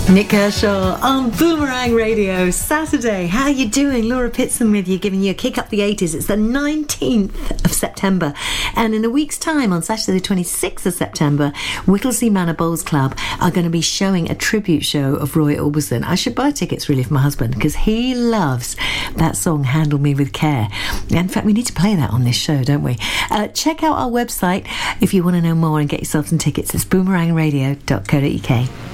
Nick Kershaw on Boomerang Radio. Saturday, how you doing? Laura Pitson with you, giving you a kick up the 80s. It's the 19th of September, and in a week's time, on Saturday the 26th of September, Whittlesey Manor Bowls Club are going to be showing a tribute show of Roy Orbison. I should buy tickets really for my husband, because he loves that song, Handle Me With Care. In fact, we need to play that on this show, don't we? Check out our website if you want to know more and get yourself some tickets. It's boomerangradio.co.uk.